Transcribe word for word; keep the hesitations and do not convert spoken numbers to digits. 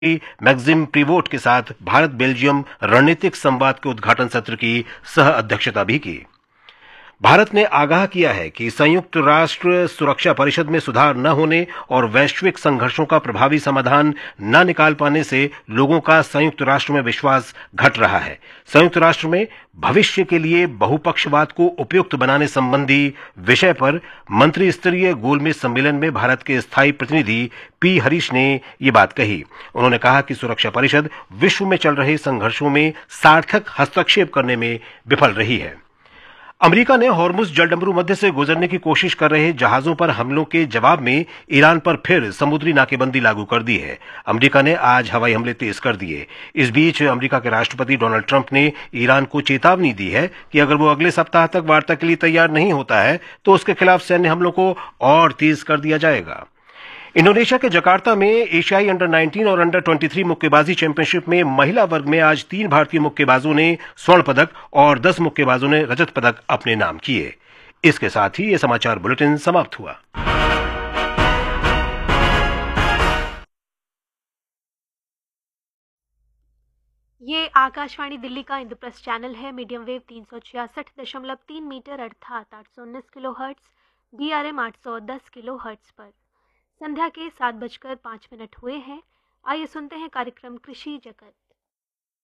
Maxim प्रीवोट के साथ Bharat Belgium रणनीतिक संवाद के उद्घाटन सत्र की सह अध्यक्षता भी की। भारत ने आगाह किया है कि संयुक्त राष्ट्र सुरक्षा परिषद में सुधार न होने और वैश्विक संघर्षों का प्रभावी समाधान न निकाल पाने से लोगों का संयुक्त राष्ट्र में विश्वास घट रहा है। संयुक्त राष्ट्र में भविष्य के लिए बहुपक्षवाद को उपयुक्त बनाने संबंधी विषय पर मंत्री स्तरीय गोलमेज सम्मेलन में भारत के स्थायी प्रतिनिधि पी हरीश ने ये बात कही। उन्होंने कहा कि सुरक्षा परिषद विश्व में चल रहे संघर्षों में सार्थक हस्तक्षेप करने में विफल रही है। अमेरिका ने हॉर्मुज जलडमरू मध्य से गुजरने की कोशिश कर रहे जहाजों पर हमलों के जवाब में ईरान पर फिर समुद्री नाकेबंदी लागू कर दी है। अमेरिका ने आज हवाई हमले तेज कर दिए। इस बीच अमेरिका के राष्ट्रपति डोनाल्ड ट्रंप ने ईरान को चेतावनी दी है कि अगर वो अगले सप्ताह तक वार्ता के लिए तैयार नहीं होता है तो उसके खिलाफ सैन्य हमलों को और तेज कर दिया जाएगा। इंडोनेशिया के जकार्ता में एशियाई अंडर नाइनटीन और अंडर तेईस मुक्केबाजी चैंपियनशिप में महिला वर्ग में आज तीन भारतीय मुक्केबाजों ने स्वर्ण पदक और दस मुक्केबाजों ने रजत पदक अपने नाम किए। इसके साथ ही ये समाचार बुलेटिन समाप्त हुआ। ये आकाशवाणी दिल्ली का इंद्रप्रस्थ चैनल है। मीडियम वेव तीन सौ छियासठ दशमलव तीन मीटर अर्थात आठ सौ उन्नीस kilo hertz, B R M आठ सौ दस किलो हर्ट्स पर संध्या के सात बजकर पाँच मिनट हुए हैं। आइए सुनते हैं कार्यक्रम कृषि जगत।